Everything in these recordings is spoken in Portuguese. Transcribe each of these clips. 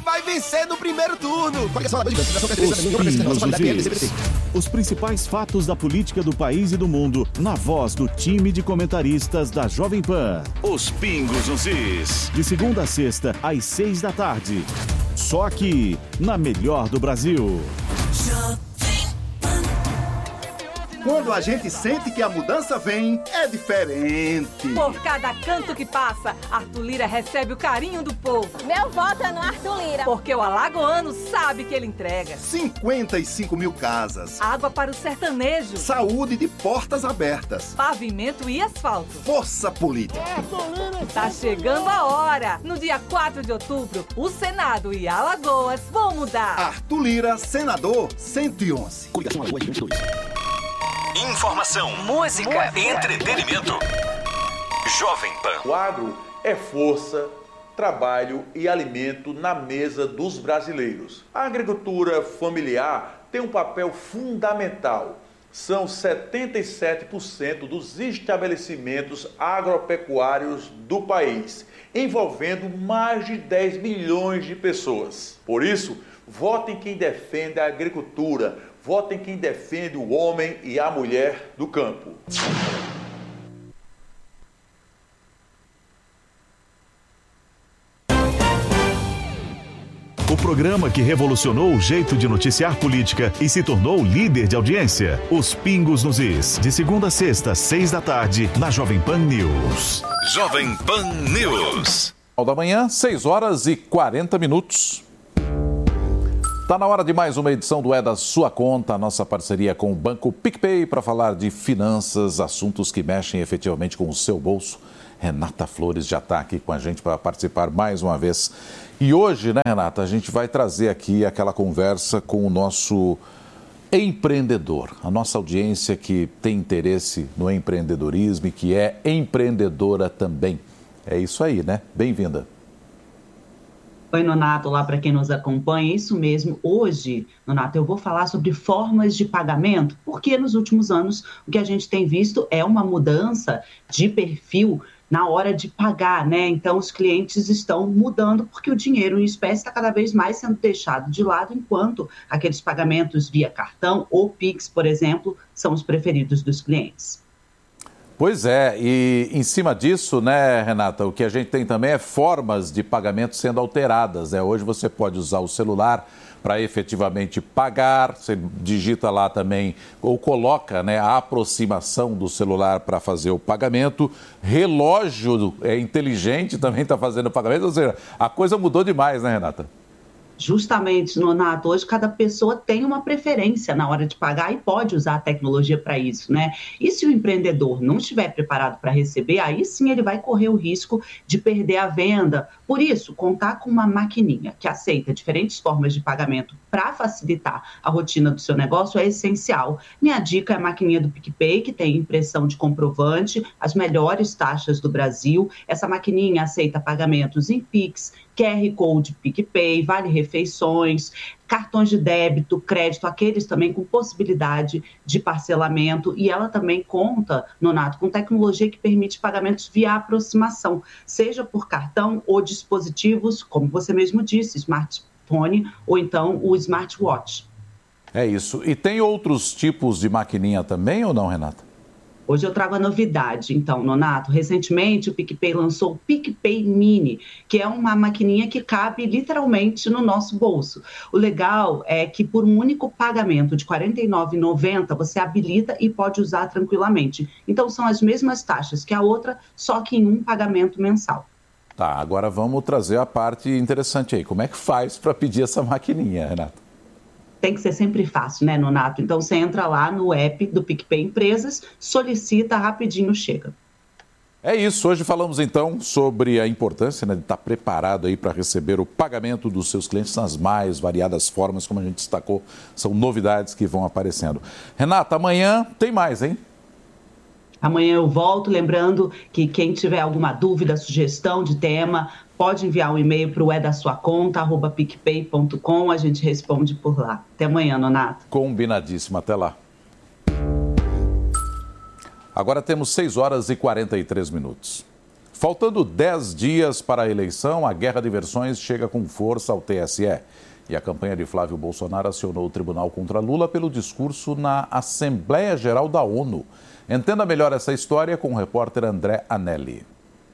e vai vencer no primeiro turno. Os principais fatos da política do país e do mundo, na voz do time de comentaristas da Jovem Pan. Os Pingos nos Is. De segunda a sexta, às 6 da tarde. Só aqui, na Melhor do Brasil. Quando a gente sente que a mudança vem, é diferente. Por cada canto que passa, Arthur Lira recebe o carinho do povo. Meu voto é no Arthur Lira. Porque o alagoano sabe que ele entrega. 55 mil casas. Água para o sertanejo. Saúde de portas abertas. Pavimento e asfalto. Força política. Tá chegando a hora. No dia 4 de outubro, o Senado e Alagoas vão mudar. Arthur Lira, senador 111. Coligação Alagoas 22. Informação, música, entretenimento. Jovem Pan. O agro é força, trabalho e alimento na mesa dos brasileiros. A agricultura familiar tem um papel fundamental. São 77% dos estabelecimentos agropecuários do país, envolvendo mais de 10 milhões de pessoas. Por isso, votem quem defende a agricultura. Votem quem defende o homem e a mulher do campo. O programa que revolucionou o jeito de noticiar política e se tornou líder de audiência. Os Pingos nos Is. De segunda a sexta, 6 da tarde, na Jovem Pan News. Jovem Pan News. Ao da manhã, 6 horas e 40 minutos. Está na hora de mais uma edição do É da Sua Conta, a nossa parceria com o Banco PicPay para falar de finanças, assuntos que mexem efetivamente com o seu bolso. Renata Flores já está aqui com a gente para participar mais uma vez. E hoje, né, Renata, a gente vai trazer aqui aquela conversa com o nosso empreendedor, a nossa audiência que tem interesse no empreendedorismo e que é empreendedora também. É isso aí, né? Bem-vinda. Oi, Nonato, lá para quem nos acompanha, isso mesmo. Hoje, Nonato, eu vou falar sobre formas de pagamento, porque nos últimos anos o que a gente tem visto é uma mudança de perfil na hora de pagar, né? Então, os clientes estão mudando porque o dinheiro em espécie está cada vez mais sendo deixado de lado, enquanto aqueles pagamentos via cartão ou Pix, por exemplo, são os preferidos dos clientes. Pois é, e em cima disso, né, Renata, o que a gente tem também é formas de pagamento sendo alteradas, né? Hoje você pode usar o celular para efetivamente pagar, você digita lá também, ou coloca, né, a aproximação do celular para fazer o pagamento, relógio inteligente também está fazendo o pagamento, ou seja, a coisa mudou demais, né, Renata? Justamente, Nonato, hoje cada pessoa tem uma preferência na hora de pagar e pode usar a tecnologia para isso, né? E se o empreendedor não estiver preparado para receber, aí sim ele vai correr o risco de perder a venda. Por isso, contar com uma maquininha que aceita diferentes formas de pagamento para facilitar a rotina do seu negócio é essencial. Minha dica é a maquininha do PicPay, que tem impressão de comprovante, as melhores taxas do Brasil. Essa maquininha aceita pagamentos em Pix, QR Code PicPay, vale-refeições, cartões de débito, crédito, aqueles também com possibilidade de parcelamento. E ela também conta, Nonato, com tecnologia que permite pagamentos via aproximação, seja por cartão ou dispositivos, como você mesmo disse, smartphone ou então o smartwatch. É isso. E tem outros tipos de maquininha também ou não, Renata? Hoje eu trago a novidade, então, Nonato. Recentemente, o PicPay lançou o PicPay Mini, que é uma maquininha que cabe literalmente no nosso bolso. O legal é que por um único pagamento de R$ 49,90, você habilita e pode usar tranquilamente. Então, são as mesmas taxas que a outra, só que em um pagamento mensal. Tá, agora vamos trazer a parte interessante aí. Como é que faz para pedir essa maquininha, Renata? Tem que ser sempre fácil, né, Nonato? Então, você entra lá no app do PicPay Empresas, solicita, rapidinho chega. É isso. Hoje falamos, então, sobre a importância, né, de estar preparado aí para receber o pagamento dos seus clientes nas mais variadas formas, como a gente destacou. São novidades que vão aparecendo. Renata, amanhã tem mais, hein? Amanhã eu volto, lembrando que quem tiver alguma dúvida, sugestão de tema, pode enviar um e-mail para o edasuaconta@picpay.com, a gente responde por lá. Até amanhã, Nonato. Combinadíssimo, até lá. Agora temos 6 horas e 43 minutos. Faltando 10 dias para a eleição, a guerra de versões chega com força ao TSE. E a campanha de Flávio Bolsonaro acionou o tribunal contra Lula pelo discurso na Assembleia Geral da ONU. Entenda melhor essa história com o repórter André Anelli.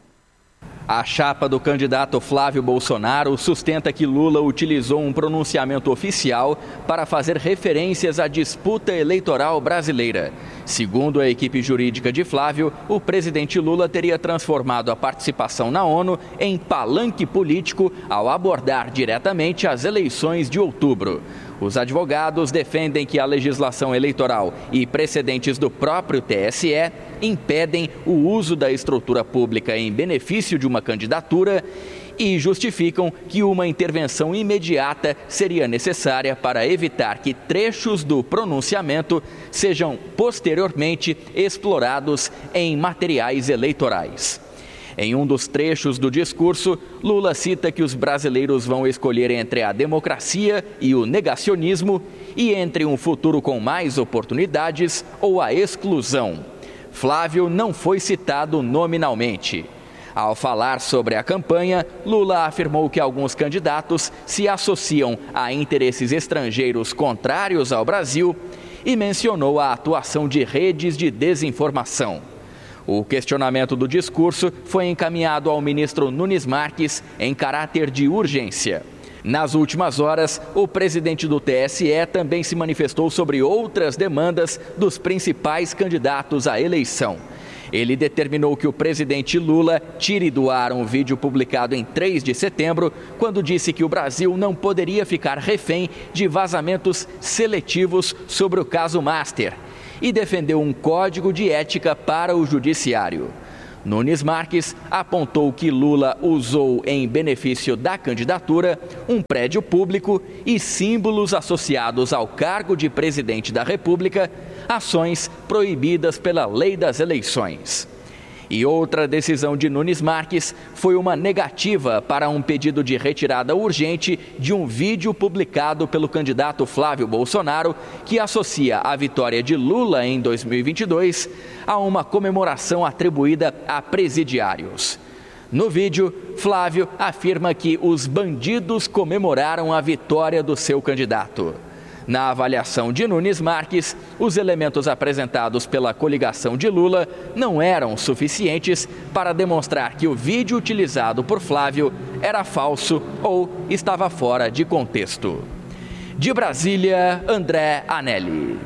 A chapa do candidato Flávio Bolsonaro sustenta que Lula utilizou um pronunciamento oficial para fazer referências à disputa eleitoral brasileira. Segundo a equipe jurídica de Flávio, o presidente Lula teria transformado a participação na ONU em palanque político ao abordar diretamente as eleições de outubro. Os advogados defendem que a legislação eleitoral e precedentes do próprio TSE impedem o uso da estrutura pública em benefício de uma candidatura e justificam que uma intervenção imediata seria necessária para evitar que trechos do pronunciamento sejam posteriormente explorados em materiais eleitorais. Em um dos trechos do discurso, Lula cita que os brasileiros vão escolher entre a democracia e o negacionismo e entre um futuro com mais oportunidades ou a exclusão. Flávio não foi citado nominalmente. Ao falar sobre a campanha, Lula afirmou que alguns candidatos se associam a interesses estrangeiros contrários ao Brasil e mencionou a atuação de redes de desinformação. O questionamento do discurso foi encaminhado ao ministro Nunes Marques em caráter de urgência. Nas últimas horas, o presidente do TSE também se manifestou sobre outras demandas dos principais candidatos à eleição. Ele determinou que o presidente Lula tire do ar um vídeo publicado em 3 de setembro, quando disse que o Brasil não poderia ficar refém de vazamentos seletivos sobre o caso Master, e defendeu um código de ética para o judiciário. Nunes Marques apontou que Lula usou em benefício da candidatura um prédio público e símbolos associados ao cargo de presidente da República, ações proibidas pela lei das eleições. E outra decisão de Nunes Marques foi uma negativa para um pedido de retirada urgente de um vídeo publicado pelo candidato Flávio Bolsonaro, que associa a vitória de Lula em 2022 a uma comemoração atribuída a presidiários. No vídeo, Flávio afirma que os bandidos comemoraram a vitória do seu candidato. Na avaliação de Nunes Marques, os elementos apresentados pela coligação de Lula não eram suficientes para demonstrar que o vídeo utilizado por Flávio era falso ou estava fora de contexto. De Brasília, André Anelli.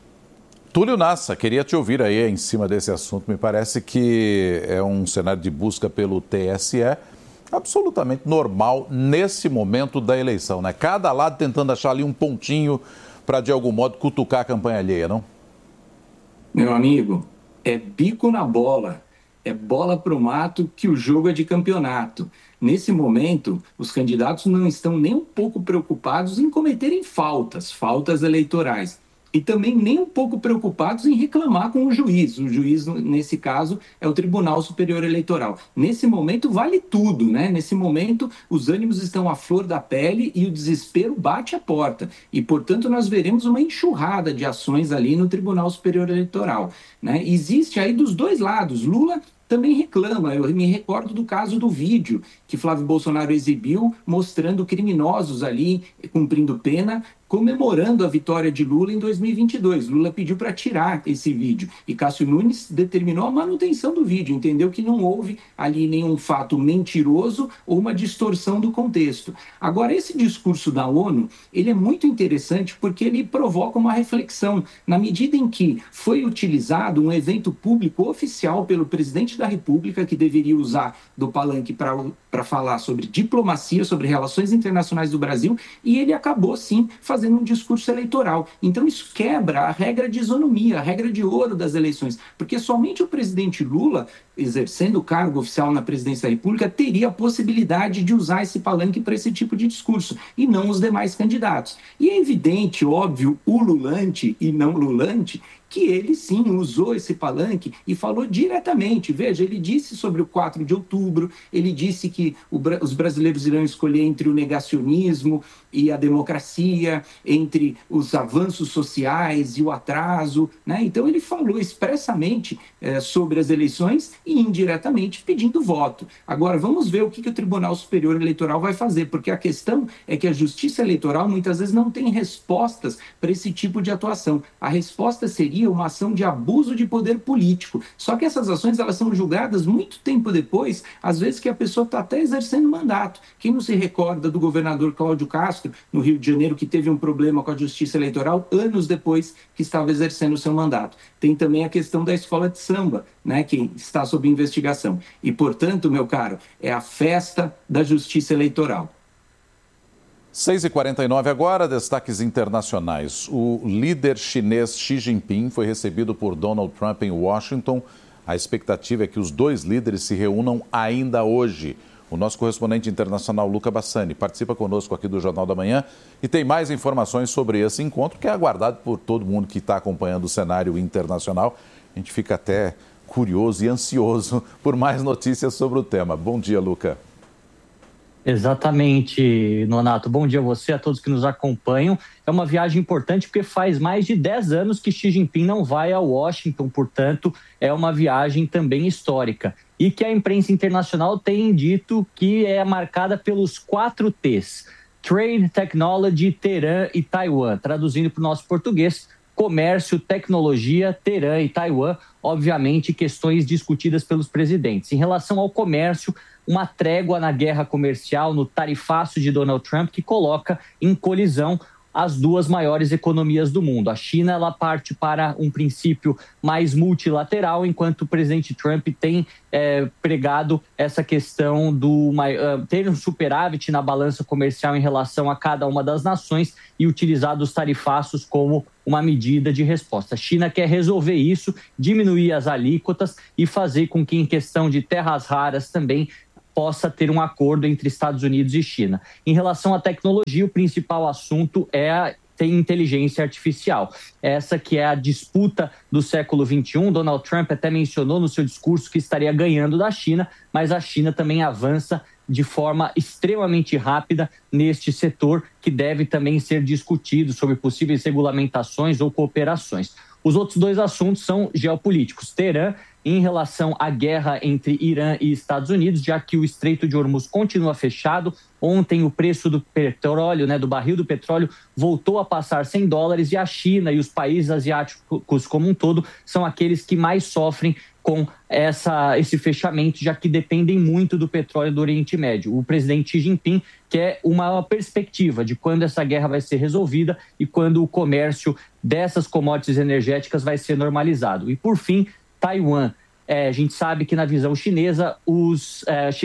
Túlio Nassa, queria te ouvir aí em cima desse assunto. Me parece que é um cenário de busca pelo TSE absolutamente normal nesse momento da eleição, né? Cada lado tentando achar ali um pontinho para, de algum modo, cutucar a campanha alheia, não? Meu amigo, é bico na bola, é bola pro mato que o jogo é de campeonato. Nesse momento, os candidatos não estão nem um pouco preocupados em cometerem faltas eleitorais. E também nem um pouco preocupados em reclamar com o juiz. O juiz, nesse caso, é o Tribunal Superior Eleitoral. Nesse momento, vale tudo, né? Nesse momento, os ânimos estão à flor da pele e o desespero bate à porta. E, portanto, nós veremos uma enxurrada de ações ali no Tribunal Superior Eleitoral, né? Existe aí dos dois lados. Lula também reclama. Eu me recordo do caso do vídeo que Flávio Bolsonaro exibiu, mostrando criminosos ali cumprindo pena, comemorando a vitória de Lula em 2022. Lula pediu para tirar esse vídeo e Cássio Nunes determinou a manutenção do vídeo, entendeu que não houve ali nenhum fato mentiroso ou uma distorção do contexto. Agora, esse discurso da ONU, ele é muito interessante porque ele provoca uma reflexão, na medida em que foi utilizado um evento público oficial pelo presidente da República, que deveria usar do palanque para falar sobre diplomacia, sobre relações internacionais do Brasil, e ele acabou, sim, fazendo um discurso eleitoral. Então isso quebra a regra de isonomia, a regra de ouro das eleições, porque somente o presidente Lula, exercendo o cargo oficial na presidência da República, teria a possibilidade de usar esse palanque para esse tipo de discurso, e não os demais candidatos. E é evidente, óbvio, ululante e não lulante, que ele sim usou esse palanque e falou diretamente. Veja, ele disse sobre o 4 de outubro, ele disse que os brasileiros irão escolher entre o negacionismo e a democracia, entre os avanços sociais e o atraso, né? Então ele falou expressamente sobre as eleições e indiretamente pedindo voto. Agora, vamos ver o que o Tribunal Superior Eleitoral vai fazer, porque a questão é que a Justiça Eleitoral muitas vezes não tem respostas para esse tipo de atuação. A resposta seria uma ação de abuso de poder político. Só que essas ações elas são julgadas muito tempo depois, às vezes que a pessoa está até exercendo mandato. Quem não se recorda do governador Cláudio Castro, no Rio de Janeiro, que teve um problema com a Justiça Eleitoral anos depois que estava exercendo o seu mandato? Tem também a questão da escola de samba, né, que está sob investigação. E, portanto, meu caro, é a festa da Justiça Eleitoral. 6h49 agora, destaques internacionais. O líder chinês Xi Jinping foi recebido por Donald Trump em Washington. A expectativa é que os dois líderes se reúnam ainda hoje. O nosso correspondente internacional, Luca Bassani, participa conosco aqui do Jornal da Manhã e tem mais informações sobre esse encontro, que é aguardado por todo mundo que está acompanhando o cenário internacional. A gente fica até curioso e ansioso por mais notícias sobre o tema. Bom dia, Luca. Exatamente, Nonato. Bom dia a você, a todos que nos acompanham. É uma viagem importante porque faz mais de 10 anos que Xi Jinping não vai a Washington, portanto, é uma viagem também histórica. E que a imprensa internacional tem dito que é marcada pelos 4 T's: Trade, Technology, Teherã e Taiwan. Traduzindo para o nosso português, comércio, tecnologia, Teherã e Taiwan, obviamente questões discutidas pelos presidentes. Em relação ao comércio, uma trégua na guerra comercial, no tarifaço de Donald Trump, que coloca em colisão as duas maiores economias do mundo. A China, ela parte para um princípio mais multilateral, enquanto o presidente Trump tem pregado essa questão do ter um superávit na balança comercial em relação a cada uma das nações e utilizado os tarifaços como uma medida de resposta. A China quer resolver isso, diminuir as alíquotas e fazer com que, em questão de terras raras também, possa ter um acordo entre Estados Unidos e China. Em relação à tecnologia, o principal assunto é a inteligência artificial. Essa que é a disputa do século XXI. Donald Trump até mencionou no seu discurso que estaria ganhando da China, mas a China também avança de forma extremamente rápida neste setor, que deve também ser discutido sobre possíveis regulamentações ou cooperações. Os outros 2 assuntos são geopolíticos. Teherã, em relação à guerra entre Irã e Estados Unidos, já que o Estreito de Hormuz continua fechado. Ontem o preço do petróleo, do barril do petróleo, voltou a passar $100 e a China e os países asiáticos como um todo são aqueles que mais sofrem com esse fechamento, já que dependem muito do petróleo do Oriente Médio. O presidente Xi Jinping quer uma perspectiva de quando essa guerra vai ser resolvida e quando o comércio dessas commodities energéticas vai ser normalizado. E, por fim, Taiwan. A gente sabe que na visão chinesa, os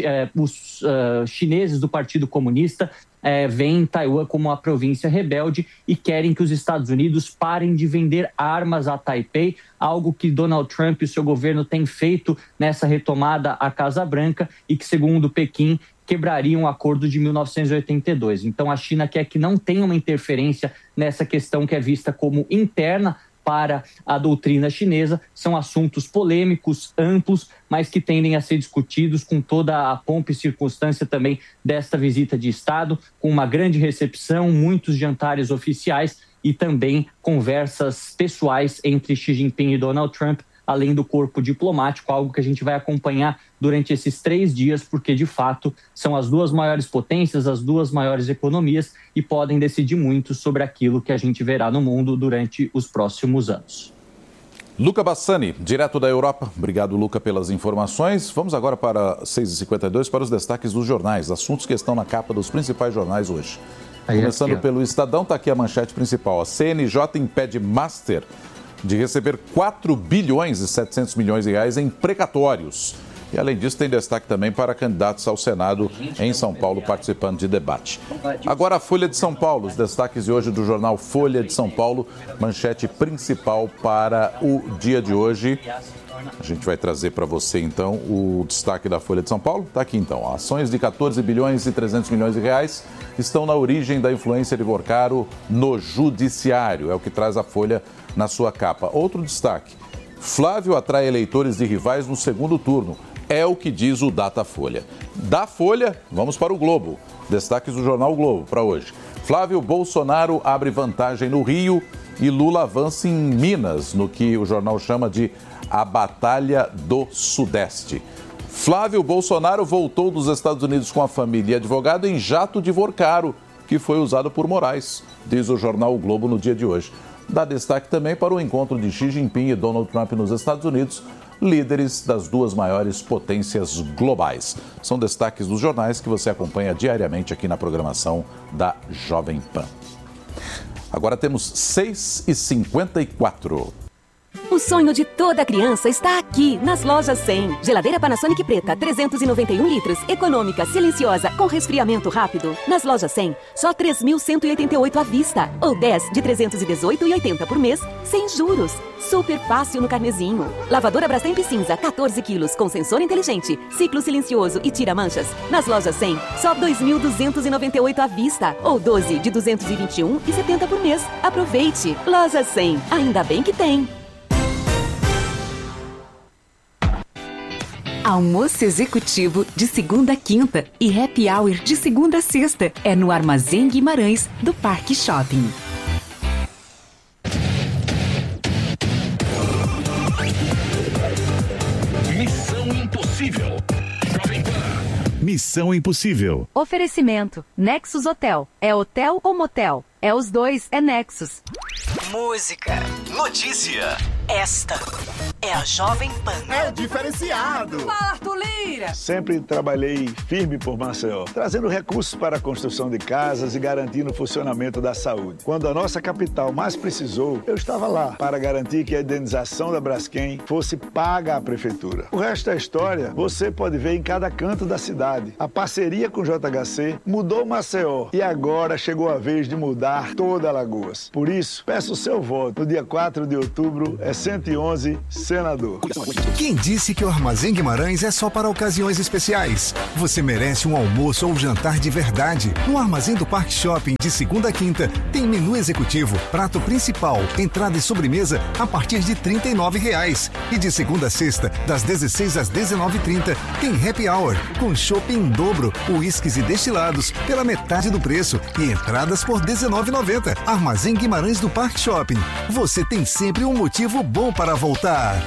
chineses do Partido Comunista veem Taiwan como uma província rebelde e querem que os Estados Unidos parem de vender armas a Taipei, algo que Donald Trump e o seu governo têm feito nessa retomada à Casa Branca e que, segundo Pequim, quebraria um acordo de 1982. Então, a China quer que não tenha uma interferência nessa questão que é vista como interna para a doutrina chinesa. São assuntos polêmicos, amplos, mas que tendem a ser discutidos com toda a pompa e circunstância também desta visita de Estado, com uma grande recepção, muitos jantares oficiais e também conversas pessoais entre Xi Jinping e Donald Trump, além do corpo diplomático, algo que a gente vai acompanhar durante esses 3 dias, porque, de fato, são as 2 maiores potências, as 2 maiores economias e podem decidir muito sobre aquilo que a gente verá no mundo durante os próximos anos. Luca Bassani, direto da Europa. Obrigado, Luca, pelas informações. Vamos agora para 6h52 para os destaques dos jornais, assuntos que estão na capa dos principais jornais hoje. Começando pelo Estadão, está aqui a manchete principal. A CNJ impede Master de receber 4 bilhões e 700 milhões de reais em precatórios. E, além disso, tem destaque também para candidatos ao Senado em São Paulo participando de debate. Agora, a Folha de São Paulo, os destaques de hoje do jornal Folha de São Paulo, manchete principal para o dia de hoje. A gente vai trazer para você, então, o destaque da Folha de São Paulo. Está aqui, então. Ações de 14 bilhões e 300 milhões de reais estão na origem da influência de Vorcaro no judiciário. É o que traz a Folha na sua capa. Outro destaque. Flávio atrai eleitores de rivais no segundo turno. É o que diz o Datafolha. Da Folha, vamos para o Globo. Destaques do jornal Globo para hoje. Flávio Bolsonaro abre vantagem no Rio e Lula avança em Minas, no que o jornal chama de a Batalha do Sudeste. Flávio Bolsonaro voltou dos Estados Unidos com a família e advogado em jato de Vorcaro, que foi usado por Moraes, diz o jornal o Globo no dia de hoje. Dá destaque também para o encontro de Xi Jinping e Donald Trump nos Estados Unidos, líderes das duas maiores potências globais. São destaques dos jornais que você acompanha diariamente aqui na programação da Jovem Pan. Agora temos 6h54. O sonho de toda criança está aqui, nas Lojas 100. Geladeira Panasonic preta, 391 litros, econômica, silenciosa, com resfriamento rápido. Nas Lojas 100, só 3.188 à vista. Ou 10 de 318,80 por mês, sem juros. Super fácil no carnezinho. Lavadora Brastemp cinza, 14 quilos, com sensor inteligente, ciclo silencioso e tira manchas. Nas Lojas 100, só 2.298 à vista. Ou 12 de 221,70 por mês. Aproveite. Lojas 100, ainda bem que tem. Almoço executivo de segunda a quinta e happy hour de segunda a sexta. É no Armazém Guimarães, do Parque Shopping. Missão Impossível. Jovem Pan. Missão Impossível. Oferecimento. Nexus Hotel. É hotel ou motel? É os dois, é Nexus. Música. Notícia. Esta é a Jovem Pan. É diferenciado. Fala, Arthur Lira. Sempre trabalhei firme por Maceió, trazendo recursos para a construção de casas e garantindo o funcionamento da saúde. Quando a nossa capital mais precisou, eu estava lá para garantir que a indenização da Braskem fosse paga à prefeitura. O resto da história você pode ver em cada canto da cidade. A parceria com o JHC mudou Maceió e agora chegou a vez de mudar toda Alagoas. Por isso, peço o seu voto. No dia 4 de outubro, é 111, senador. Quem disse que o Armazém Guimarães é só para ocasiões especiais? Você merece um almoço ou jantar de verdade. No Armazém do Parque Shopping, de segunda a quinta, tem menu executivo, prato principal, entrada e sobremesa a partir de R$ 39,00. E de segunda a sexta, das 16 às 19h30, tem happy hour, com chopp em dobro, uísques e destilados pela metade do preço e entradas por R$ 19,90. Armazém Guimarães do Parque Shopping. Você tem sempre um motivo bom para voltar.